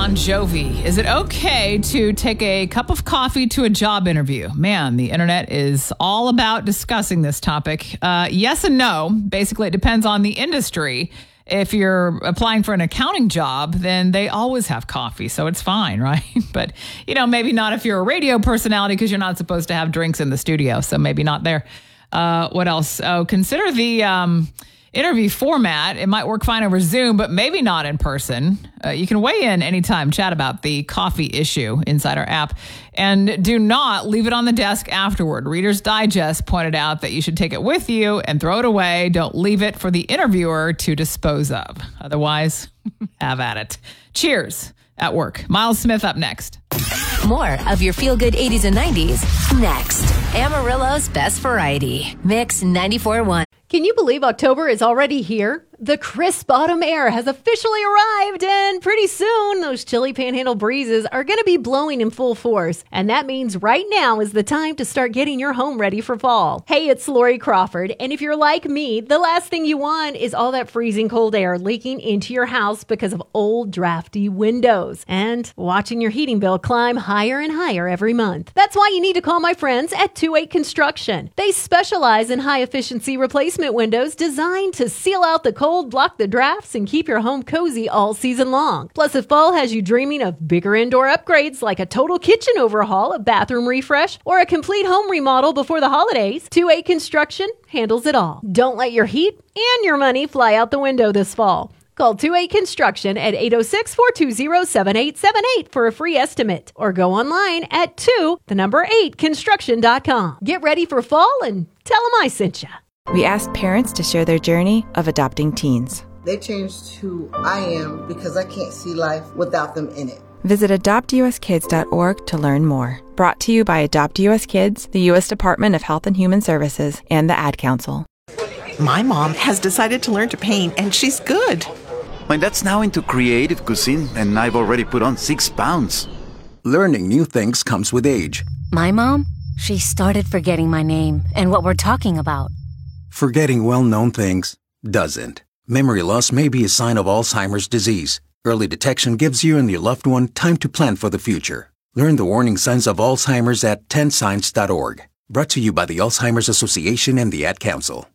Bon Jovi. Is it okay to take a cup of coffee to a job interview? Man, the internet is all about discussing this topic. Yes and no. Basically, it depends on the industry. If you're applying for an accounting job, then they always have coffee, so it's fine, right? But, maybe not if you're a radio personality because you're not supposed to have drinks in the studio, so maybe not there. What else? Oh, consider the interview format. It might work fine over Zoom, but maybe not in person. You can weigh in anytime, chat about the coffee issue inside our app. And do not leave it on the desk afterward. Reader's Digest pointed out that you should take it with you and throw it away. Don't leave it for the interviewer to dispose of. Otherwise, have at it. Cheers at work. Miles Smith up next. More of your feel-good 80s and 90s next. Amarillo's Best Variety. Mix 94.1. Can you believe October is already here? The crisp autumn air has officially arrived, and pretty soon those chilly panhandle breezes are going to be blowing in full force. And that means right now is the time to start getting your home ready for fall. Hey, it's Lori Crawford, and if you're like me, the last thing you want is all that freezing cold air leaking into your house because of old drafty windows and watching your heating bill climb higher and higher every month. That's why you need to call my friends at 28 Construction. They specialize in high-efficiency replacement windows designed to seal out the cold, block the drafts, and keep your home cozy all season long. Plus, if fall has you dreaming of bigger indoor upgrades like a total kitchen overhaul, a bathroom refresh, or a complete home remodel before the holidays, 28 Construction handles it all. Don't let your heat and your money fly out the window this fall. Call 28 Construction at 806-420-7878 for a free estimate, or go online at 8construction.com. Get ready for fall and tell them I sent you. We asked parents to share their journey of adopting teens. They changed who I am because I can't see life without them in it. Visit adoptuskids.org to learn more. Brought to you by Adopt US Kids, the U.S. Department of Health and Human Services, and the Ad Council. My mom has decided to learn to paint, and she's good. My dad's now into creative cuisine, and I've already put on 6 pounds. Learning new things comes with age. My mom, she started forgetting my name and what we're talking about. Forgetting well-known things doesn't. Memory loss may be a sign of Alzheimer's disease. Early detection gives you and your loved one time to plan for the future. Learn the warning signs of Alzheimer's at 10signs.org. Brought to you by the Alzheimer's Association and the Ad Council.